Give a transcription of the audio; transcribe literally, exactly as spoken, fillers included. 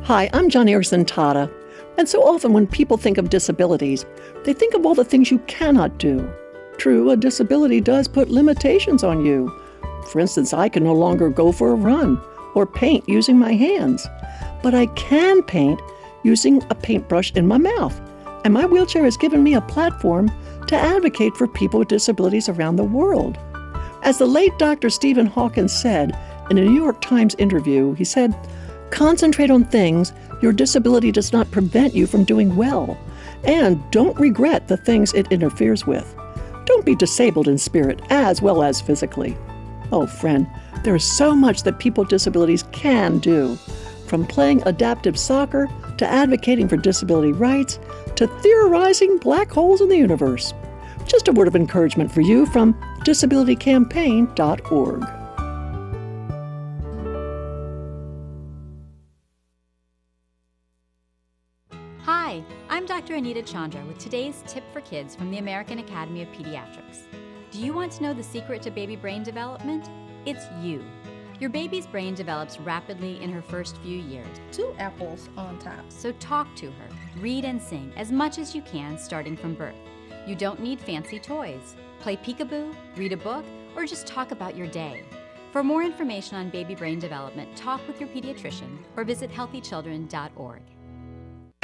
Hi, I'm John Erickson Tata, and so often when people think of disabilities, they think of all the things you cannot do. True, a disability does put limitations on you. For instance, I can no longer go for a run or paint using my hands, but I can paint using a paintbrush in my mouth, and my wheelchair has given me a platform to advocate for people with disabilities around the world. As the late Doctor Stephen Hawkins said in a New York Times interview, he said, "Concentrate on things your disability does not prevent you from doing well, and don't regret the things it interferes with. Don't be disabled in spirit as well as physically." Oh, friend, there is so much that people with disabilities can do, from playing adaptive soccer to advocating for disability rights to theorizing black holes in the universe. Just a word of encouragement for you from disability campaign dot org. Hi, I'm Doctor Anita Chandra with today's tip for kids from the American Academy of Pediatrics. Do you want to know the secret to baby brain development? It's you. Your baby's brain develops rapidly in her first few years. Two apples on top. So talk to her, read and sing as much as you can starting from birth. You don't need fancy toys. Play peekaboo, read a book, or just talk about your day. For more information on baby brain development, talk with your pediatrician or visit healthy children dot org.